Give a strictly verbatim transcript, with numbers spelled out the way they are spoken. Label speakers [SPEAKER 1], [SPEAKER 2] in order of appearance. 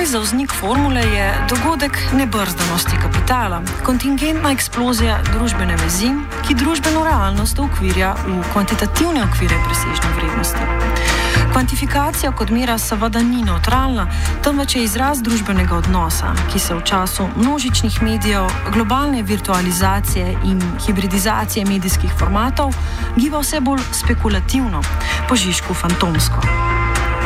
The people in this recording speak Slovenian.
[SPEAKER 1] Boj za vznik formule je dogodek nebrzdanosti kapitala, kontingentna eksplozija družbene vezi, ki družbeno realnost ukvirja v kvantitativne okvire presežne vrednosti. Kvantifikacija kot mera seveda ni neutralna, temveč je izraz družbenega odnosa, ki se v času množičnih medijev, globalne virtualizacije in hibridizacije medijskih formatov giba vse bolj spekulativno, po Žižku fantomsko.